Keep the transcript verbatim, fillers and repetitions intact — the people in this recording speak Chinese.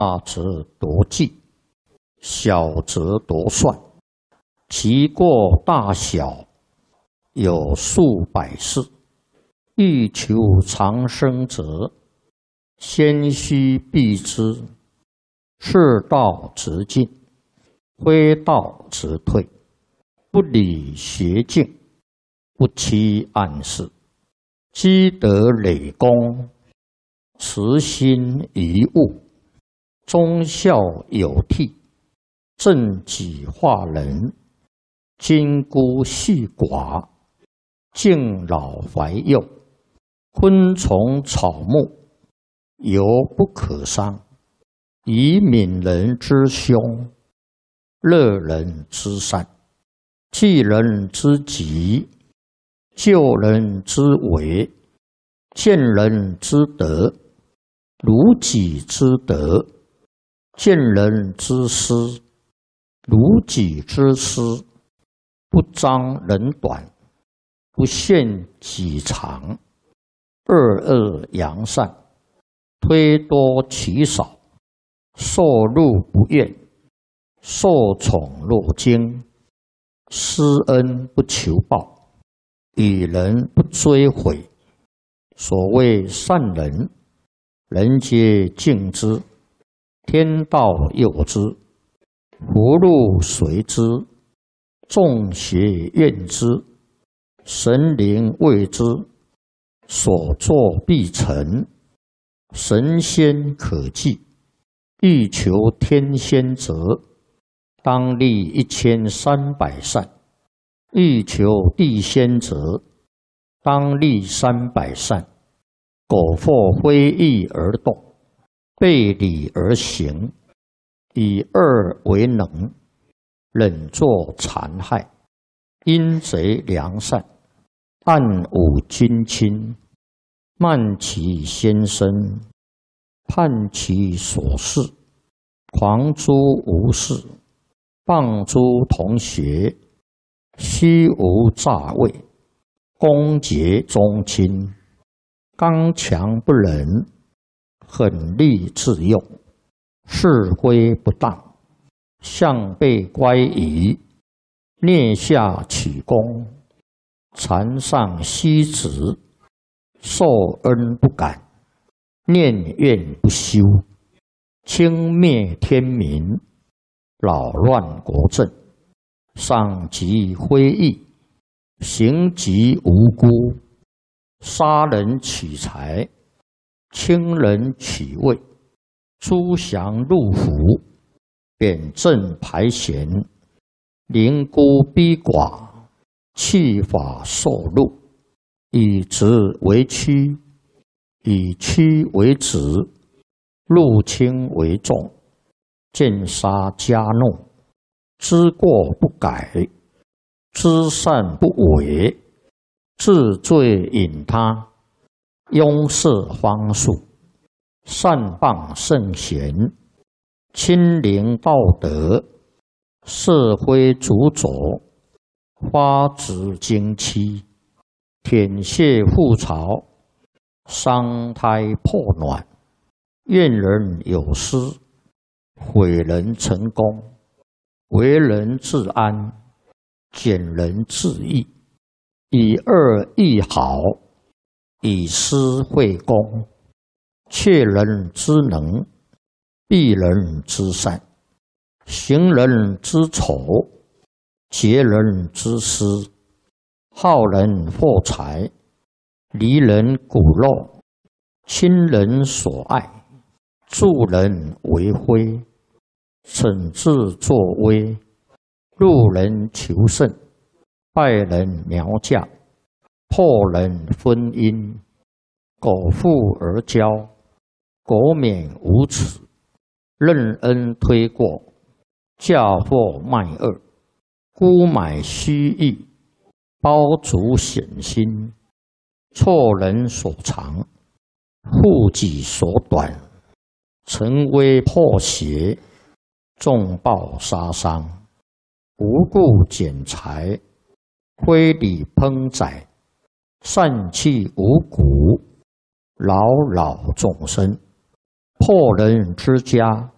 大则夺计，小则夺算，其过大小有数百世。欲求长生者，先须避之。是道则进，非道则退。不理邪径，不欺暗室。积德累功，慈心遗物。忠孝有悌，正己化人。金孤细寡，敬老怀幼。昆虫草木，犹不可伤。以悯人之凶，乐人之善。济人之急，救人之危。见人之德，如己之德。见人之失，如己之失。不彰人短，不限己长。恶恶扬善，推多其少。受禄不怨，受宠若惊。施恩不求报，与人不追悔。所谓善人，人皆敬之，天道佑之，福禄随之，众邪怨之，神灵畏之。所作必成，神仙可祭。欲求天仙者，当立一千三百善；欲求地仙者，当立三百善。苟或非义而动，背礼而行，以恶为能，忍作残害，阴贼良善，暗侮君亲，慢其先生，叛其所事，狂诸无事，谤诸同学，虚无诈伪，恭结宗亲，刚强不仁，狠戾自用，是非不当，向背乖疑，蹑下取功，残上息止，受恩不感，念怨不休，轻蔑天民，扰乱国政，伤及非义，行及无辜，杀人取财，轻人取位，诛降入府，贬正排贤，凌孤逼寡，弃法受禄，以直为曲，以曲为直，入轻为重，见杀加怒，知过不改，知善不为，治罪引他，拥塞荒树，善谤圣贤，亲临道德，社会主佐，花枝经期，舔血覆巢，伤胎破卵，怨人有失，毁人成功，为人自安，减人自义，以恶易好，以私会公，窃人之能，避人之善，行人之丑，劫人之私，好人获财，离人骨肉，亲人所爱，助人为非，惩治作威，入人求胜，败人苗嫁，破人婚姻，苟富而骄，苟免无耻，任恩推过，嫁祸卖恶，沽买虚意，包足险心，错人所长，护己所短，成威破邪，重暴杀伤，无故减财，非礼烹宰，散弃五谷，扰扰众生，破人之家，